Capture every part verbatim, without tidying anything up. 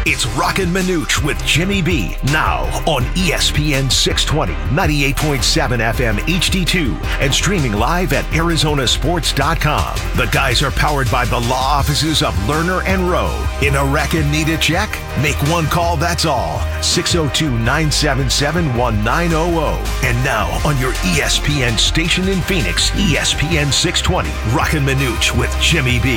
It's Rockin' Minuch with Jimmy B. Now on E S P N six twenty, ninety-eight point seven F M H D two, and streaming live at Arizona Sports dot com. The guys are powered by the law offices of Lerner and Rowe. In a wreck and need a check? Make one call, that's all. six oh two, nine seven seven, one nine oh oh. And now on your E S P N station in Phoenix, E S P N six twenty, Rockin' Minuch with Jimmy B.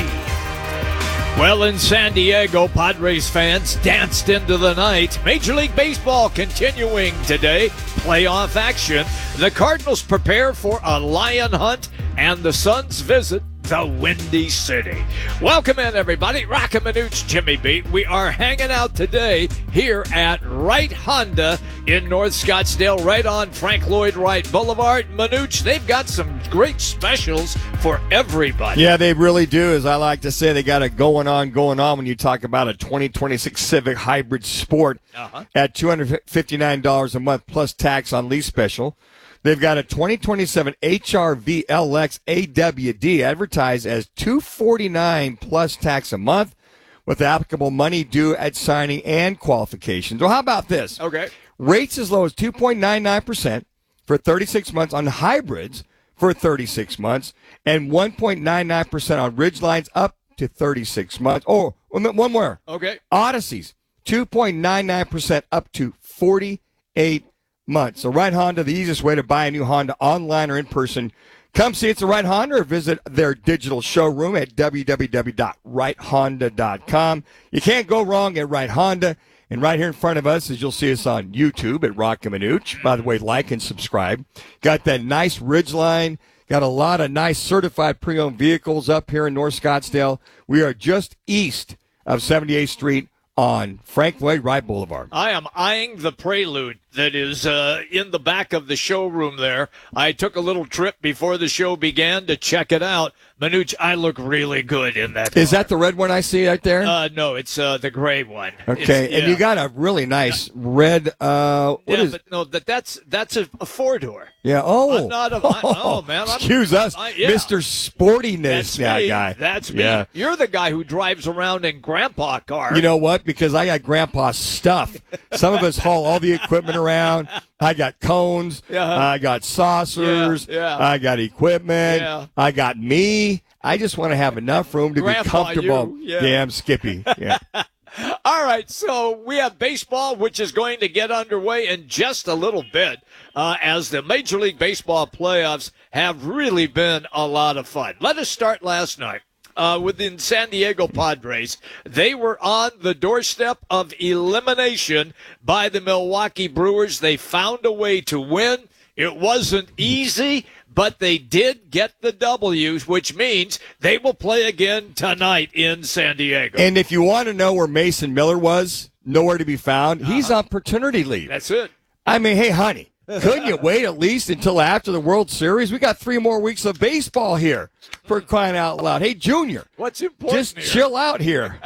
Well, in San Diego, Padres fans danced into the night. Major League Baseball continuing today. Playoff action. The Cardinals prepare for a lion hunt, and the Suns visit the Windy City. Welcome in, everybody. Rockin' Minuch, Jimmy B. We are hanging out today here at Wright Honda in North Scottsdale, right on Frank Lloyd Wright Boulevard. Minuch, they've got some great specials for everybody. Yeah, they really do. As I like to say, they got it going on, going on when you talk about a twenty twenty-six Civic Hybrid Sport uh-huh. at two hundred fifty-nine dollars a month plus tax on lease special. They've got a twenty twenty-seven H R V L X A W D advertised as two hundred forty-nine dollars plus tax a month with applicable money due at signing and qualifications. Well, how about this? Okay. Rates as low as two point nine nine percent for thirty-six months on hybrids for thirty-six months and one point nine nine percent on Ridgelines up to thirty-six months. Oh, one more. Okay. Odysseys, two point nine nine percent up to forty-eight months. So Wright Honda, the easiest way to buy a new Honda online or in person. Come see it's a Wright Honda or visit their digital showroom at w w w dot wright honda dot com. You can't go wrong at Wright Honda. And right here in front of us, as you'll see us on YouTube at Rockin' Minuch. By the way, like and subscribe. Got that nice Ridgeline. Got a lot of nice certified pre-owned vehicles up here in North Scottsdale. We are just east of seventy-eighth Street on Frank Lloyd Wright Boulevard. I am eyeing the Prelude that is uh, in the back of the showroom there. I took a little trip before the show began to check it out. Minuch, I look really good in that Is car. that the red one I see right there? Uh, no, it's uh, the gray one. Okay, It's, and yeah. you got a really nice red, uh, what yeah, is but no, that, that's that's a, a four-door. Yeah, oh. I'm not a, I, oh, man. I'm, Excuse us, I, yeah. Mister Sportiness, That's that me. guy. That's me. Yeah. You're the guy who drives around in Grandpa car. You know what? Because I got Grandpa's stuff. Some of us haul all the equipment around. I got cones. Yeah. I got saucers. Yeah, yeah. I got equipment. Yeah. I got me. I just want to have enough room to Grandpa, be comfortable. you. Yeah. I'm Skippy. Yeah. All right, so we have baseball, which is going to get underway in just a little bit, uh, as the Major League Baseball playoffs have really been a lot of fun. Let us start last night. Uh, within San Diego Padres, they were on the doorstep of elimination by the Milwaukee Brewers. They found a way to win. It wasn't easy, but they did get the W, which means they will play again tonight in San Diego. And if you want to know where Mason Miller was, nowhere to be found, Uh-huh. he's on paternity leave. That's it. I mean, hey, honey, couldn't you wait at least until after the World Series? We got three more weeks of baseball here, for crying out loud. Hey, Junior, What's important just here? chill out here.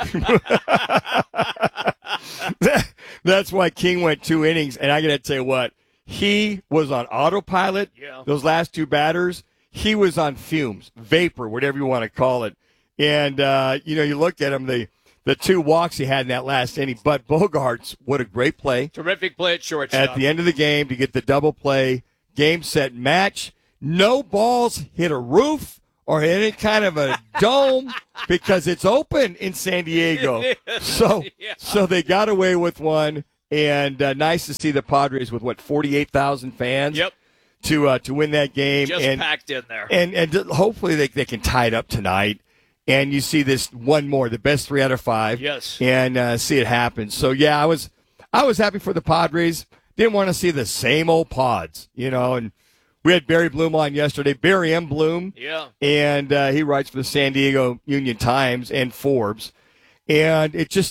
That's why King went two innings, and I got to tell you what, he was on autopilot. Yeah. Those last two batters, he was on fumes, vapor, whatever you want to call it. And, uh, you know, you look at him, the the two walks he had in that last inning. But Bogarts, what a great play. Terrific play at shortstop. At the end of the game to get the double play, game, set, match. No balls hit a roof or hit any kind of a dome because it's open in San Diego. So, Yeah. so they got away with one. And uh, nice to see the Padres with, what, forty-eight thousand fans Yep. to uh, to win that game. Just and, packed in there. And and hopefully they they can tie it up tonight. And you see this one more, the best three out of five. Yes. And uh, see it happen. So, yeah, I was I was happy for the Padres. Didn't want to see the same old Pods, you know. And we had Barry Bloom on yesterday, Barry M. Bloom. Yeah. And uh, he writes for the San Diego Union Times and Forbes. And it just